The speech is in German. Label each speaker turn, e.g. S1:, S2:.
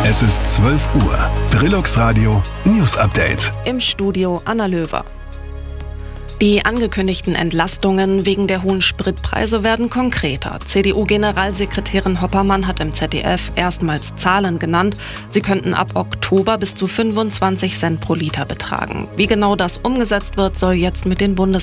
S1: Es ist 12 Uhr. Trilux Radio News Update.
S2: Im Studio Anna Löwer. Die angekündigten Entlastungen wegen der hohen Spritpreise werden konkreter. CDU-Generalsekretärin Hoppermann hat im ZDF erstmals Zahlen genannt. Sie könnten ab Oktober bis zu 25 Cent pro Liter betragen. Wie genau das umgesetzt wird, soll jetzt mit den